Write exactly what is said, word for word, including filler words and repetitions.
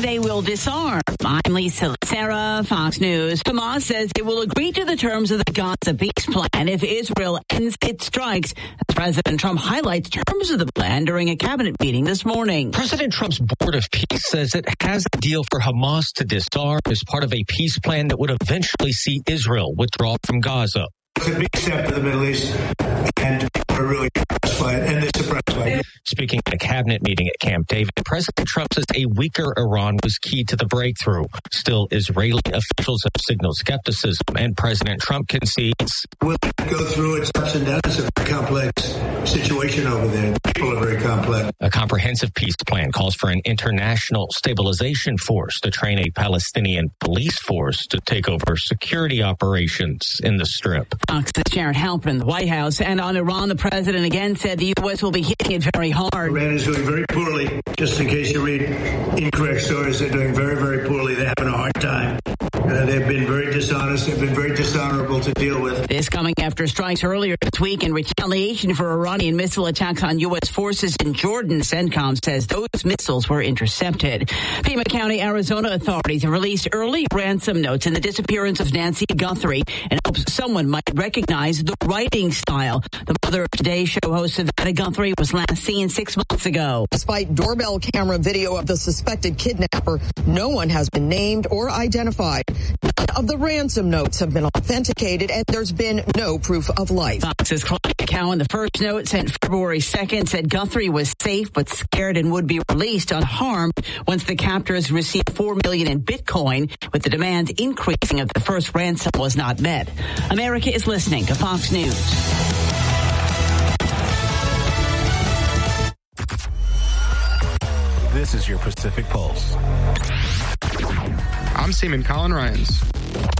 they will disarm. I'm Lisa Sarah, Fox News. Hamas says it will agree to the terms of the Gaza peace plan if Israel ends its strikes. As President Trump highlights terms of the plan during a cabinet meeting this morning. President Trump's Board of Peace says it has a deal for Hamas to disarm as part of a peace plan that would eventually see Israel withdraw from Gaza. It's a big step to the Middle East, and we're really impressed by it, and they're surprised by it. Speaking at a cabinet meeting at Camp David, President Trump says a weaker Iran was key to the breakthrough. Still, Israeli officials have signaled skepticism, and President Trump concedes. We'll go through its ups and downs. It's a very complex situation over there. People are very complex. A comprehensive peace plan calls for an international stabilization force to train a Palestinian police force to take over security operations in the Strip. Fox's Sharon Halpern, the White House, and on Iran, the president again said the U S will be hitting it very hard. Iran is doing very poorly. Just in case you read incorrect stories, they're doing very, very poorly. They're having a hard time. Uh, they've been very dishonest. They've been very dishonorable to deal with. This coming after strikes earlier this week in retaliation for Iranian missile attacks on U S forces in Jordan. CENTCOM says those missiles were intercepted. Pima County, Arizona authorities have released early ransom notes in the disappearance of Nancy Guthrie and hopes someone might recognize the writing style. The mother of Today's Show host Savannah Guthrie was last seen six months ago. Despite doorbell camera video of the suspected kidnapper, no one has been named or identified. None of the ransom notes have been authenticated, and there's been no proof of life. Fox's Clyde Cowan, the first note sent February second, said Guthrie was safe but scared and would be released unharmed once the captors received four million dollars in Bitcoin, with the demands increasing if the first ransom was not met. America is listening to Fox News. This is your Pacific Pulse. I'm Seaman Colin Ryans.